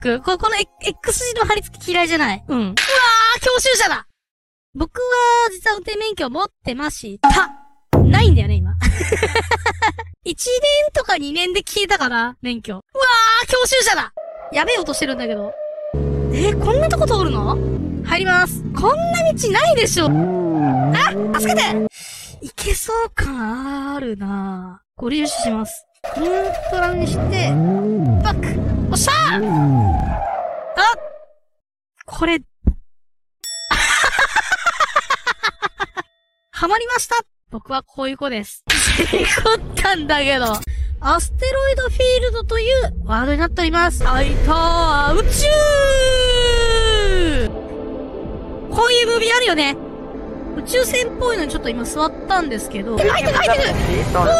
ク。この X 字の貼り付け嫌いじゃない。うん。うわー、教習車だ。僕は、実は運転免許を持ってました。ないんだよね、今。1年とか2年で消えたかな、免許。うわー、教習車だ。やべえ音してるんだけど。こんなとこ通るの？入ります。こんな道ないでしょ。あ、助けて！いけそう感あるなぁ。ご利用します。ニュートラルにして、バック！おっしゃー！あ！これ、ハマりました！僕はこういう子です。事故ったんだけど。アステロイドフィールドというワードになっております。あいたー、宇宙！こういうムービーあるよね。宇宙船っぽいのにちょっと今座ったんですけど。入ってるおーすごいすごいすごい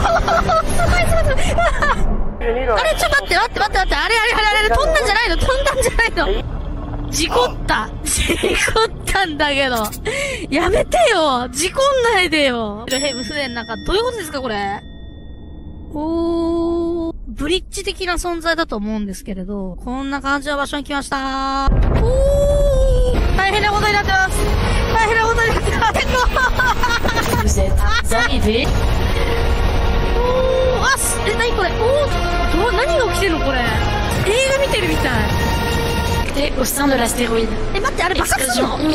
あれちょっと待ってあれ飛んだんじゃないの事故ったんだけど。やめてよ事故んないでよ無線なんかどういうことですかこれ。ブリッジ的な存在だと思うんですけれど、こんな感じの場所に来ました。大変なことになってます。何これ何が起きてんのこれ。映画見てるみたい。 au sein de l'astéroïde. 待って、あれ爆発するの？まだゴ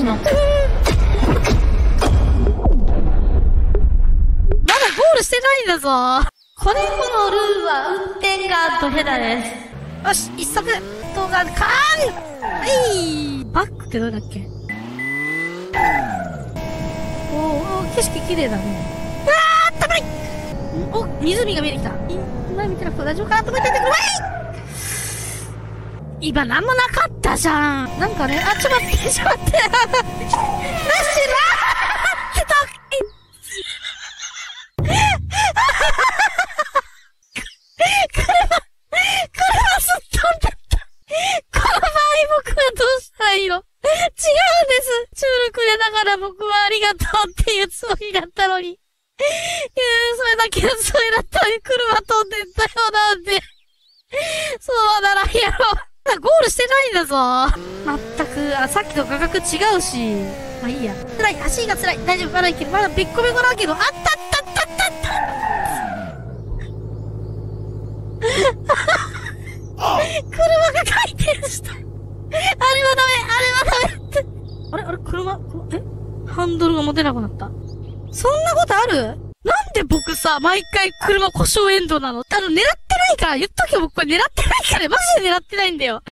ールしてないんだぞ。このルーは運転がドヘダです。よし、一足動画バックってどうだっけ？景色綺麗だね。あったかい！湖が見えてきた。今見てなくて大丈夫かなと思っててください。今なんもなかったじゃん。なんかね、ちょっと待って。車すっ飛んだった。この場合僕はどうしたらいいの？違うんです。チュールくれながら僕はありがとうっていうつもりだったのに。それだったのに車飛んでったよなんて。そうならやろう。ゴールしてないんだぞ。まったく、さっきと価格違うし。まあいいや。辛い、足が辛い。大丈夫、まだいける。まだべっこべこだけど、車が回転した。あれはダメって。あれ車、ハンドルが持てなくなった。そんなことある？なんで僕さ、毎回車故障エンドなの？狙ってないから、言っとけよ僕これ狙ってないから、マジで狙ってないんだよ。